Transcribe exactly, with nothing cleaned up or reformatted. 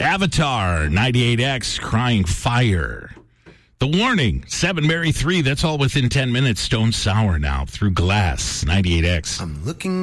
Avatar, ninety-eight X, Crying Fire. The Warning, seven Mary three. That's all within ten minutes. Stone Sour now through Glass, ninety-eight X. I'm looking